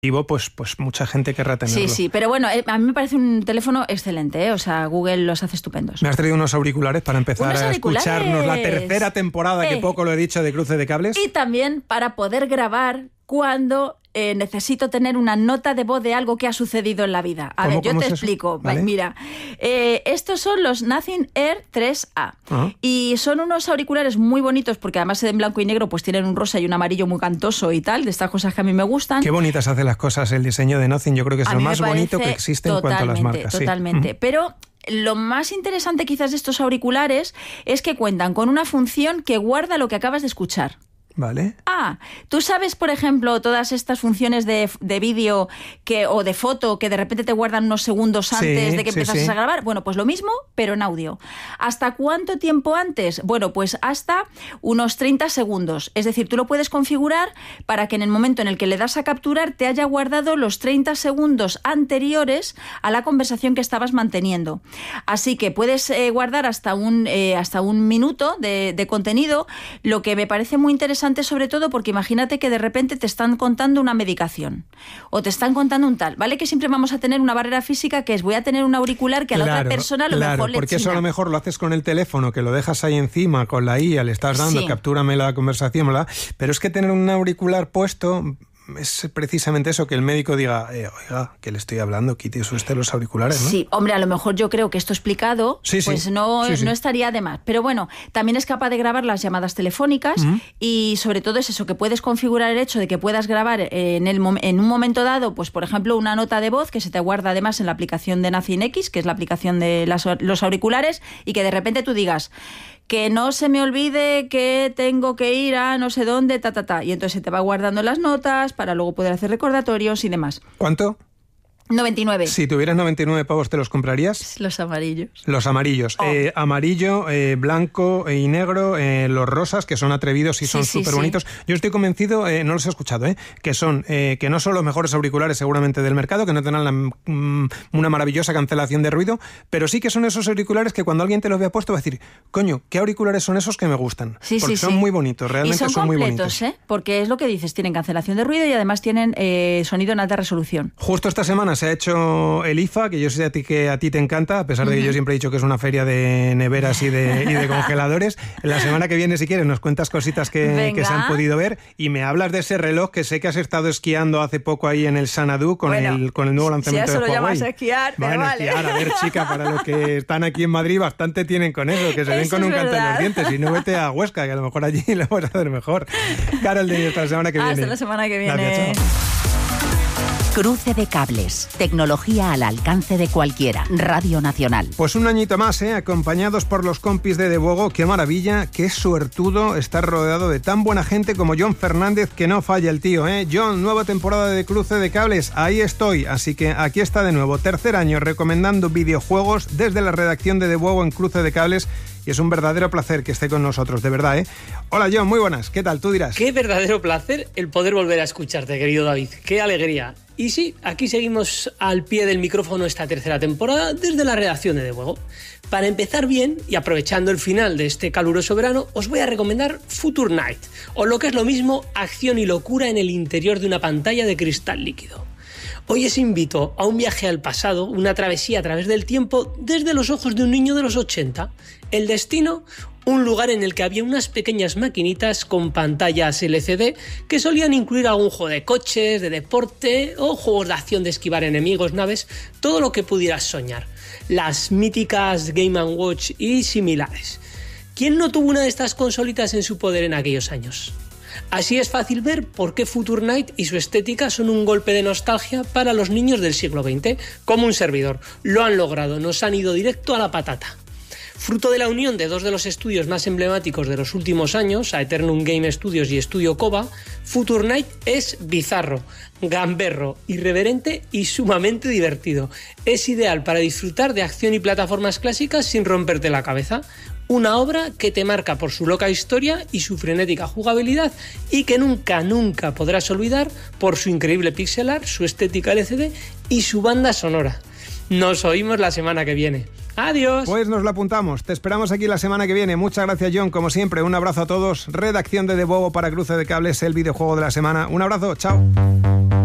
pues mucha gente querrá tenerlo. Sí, pero bueno, a mí me parece un teléfono excelente, ¿eh? O sea, Google los hace estupendos. Me has traído unos auriculares para empezar a escucharnos la tercera temporada, que poco lo he dicho, de Cruce de Cables. Y también para poder grabar cuando necesito tener una nota de voz de algo que ha sucedido en la vida. A ver, yo te explico. ¿Vale? Mira, estos son los Nothing Air 3A. Uh-huh. Y son unos auriculares muy bonitos, porque además en blanco y negro pues tienen un rosa y un amarillo muy cantoso y tal, de estas cosas que a mí me gustan. Qué bonitas hacen las cosas el diseño de Nothing. Yo creo que es lo más bonito que existe en cuanto a las marcas. Totalmente. Sí. Pero lo más interesante quizás de estos auriculares es que cuentan con una función que guarda lo que acabas de escuchar. Vale. Tú sabes, por ejemplo, todas estas funciones de vídeo o de foto que de repente te guardan unos segundos antes de que empezases a grabar. Bueno, pues lo mismo, pero en audio. ¿Hasta cuánto tiempo antes? Bueno, pues hasta unos 30 segundos. Es decir, tú lo puedes configurar para que en el momento en el que le das a capturar te haya guardado los 30 segundos anteriores a la conversación que estabas manteniendo. Así que puedes guardar hasta un minuto de contenido, lo que me parece muy interesante, sobre todo porque imagínate que de repente te están contando una medicación o te están contando un tal, ¿vale? Que siempre vamos a tener una barrera física, que es voy a tener un auricular que a la otra persona lo mejor le porque china. Eso a lo mejor lo haces con el teléfono, que lo dejas ahí encima, con la IA, le estás dando, captúrame la conversación, ¿verdad? Pero es que tener un auricular puesto es precisamente eso, que el médico diga, oiga, que le estoy hablando, quite usted los auriculares, ¿no? Sí, hombre, a lo mejor yo creo que esto explicado, no estaría de más. Pero bueno, también es capaz de grabar las llamadas telefónicas y sobre todo es eso, que puedes configurar el hecho de que puedas grabar en un momento dado, pues por ejemplo, una nota de voz que se te guarda además en la aplicación de Nothing X, que es la aplicación de los auriculares, y que de repente tú digas que no se me olvide que tengo que ir a no sé dónde, y entonces se te va guardando las notas para luego poder hacer recordatorios y demás. ¿Cuánto? 99. Si tuvieras 99 pavos, ¿te los comprarías? Los amarillos. Los amarillos. Amarillo, blanco y negro, los rosas, que son atrevidos y son súper bonitos. Yo estoy convencido, no los he escuchado, que no son los mejores auriculares seguramente del mercado, que no tendrán una maravillosa cancelación de ruido, pero sí que son esos auriculares que cuando alguien te los vea puesto va a decir, coño, ¿qué auriculares son esos que me gustan? Porque son muy bonitos, realmente son muy bonitos. Son completos, porque es lo que dices, tienen cancelación de ruido y además tienen sonido en alta resolución. Justo esta semana se ha hecho el IFA, que yo sé que a ti te encanta, a pesar de que yo siempre he dicho que es una feria de neveras y de congeladores. La semana que viene, si quieres, nos cuentas cositas que se han podido ver y me hablas de ese reloj que sé que has estado esquiando hace poco ahí en el Xanadu con el nuevo lanzamiento de Huawei. Si eso lo llamas esquiar, esquiar, a ver, chica, para los que están aquí en Madrid bastante tienen con eso, que se ven con un canto en los dientes. Y no vete a Huesca, que a lo mejor allí lo vas a hacer mejor. Carol, de hasta la semana que viene. Hasta la semana que viene. Gracias, chao. Cruce de cables. Tecnología al alcance de cualquiera. Radio Nacional. Pues un añito más, acompañados por los compis de Debuogo. Qué maravilla, qué suertudo estar rodeado de tan buena gente como John Fernández, que no falla el tío, John, nueva temporada de Cruce de Cables. Ahí estoy, así que aquí está de nuevo. Tercer año recomendando videojuegos desde la redacción de Debuogo en Cruce de Cables. Y es un verdadero placer que esté con nosotros, de verdad, Hola, John, muy buenas. ¿Qué tal? Tú dirás. Qué verdadero placer el poder volver a escucharte, querido David. Qué alegría. Y sí, aquí seguimos al pie del micrófono esta tercera temporada desde la redacción de Debuogo. Para empezar bien, y aprovechando el final de este caluroso verano, os voy a recomendar Future Night, o lo que es lo mismo, acción y locura en el interior de una pantalla de cristal líquido. Hoy os invito a un viaje al pasado, una travesía a través del tiempo desde los ojos de un niño de los 80. El destino, un lugar en el que había unas pequeñas maquinitas con pantallas LCD que solían incluir algún juego de coches, de deporte o juegos de acción de esquivar enemigos, naves, todo lo que pudieras soñar. Las míticas Game & Watch y similares. ¿Quién no tuvo una de estas consolitas en su poder en aquellos años? Así es fácil ver por qué Future Night y su estética son un golpe de nostalgia para los niños del siglo XX, como un servidor. Lo han logrado, nos han ido directo a la patata. Fruto de la unión de dos de los estudios más emblemáticos de los últimos años, Aeternum Game Studios y Estudio Koba, Future Night es bizarro, gamberro, irreverente y sumamente divertido. Es ideal para disfrutar de acción y plataformas clásicas sin romperte la cabeza. Una obra que te marca por su loca historia y su frenética jugabilidad y que nunca podrás olvidar por su increíble pixel art, su estética LCD y su banda sonora. Nos oímos la semana que viene. ¡Adiós! Pues nos lo apuntamos. Te esperamos aquí la semana que viene. Muchas gracias, John. Como siempre, un abrazo a todos. Redacción de Debuogo para Cruce de Cables, el videojuego de la semana. Un abrazo. Chao.